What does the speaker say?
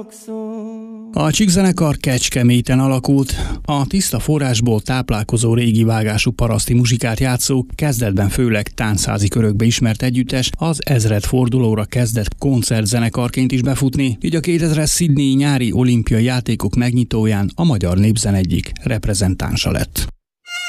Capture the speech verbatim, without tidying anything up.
A Csíkzenekar Kecskeméten alakult. A tiszta forrásból táplálkozó régi vágású paraszti muzsikát játszó, kezdetben főleg táncházi körökbe ismert együttes az ezredfordulóra kezdett koncertzenekarként is befutni, így a kétezres Sydney nyári olimpiai játékok megnyitóján a magyar népzene egyik reprezentánsa lett.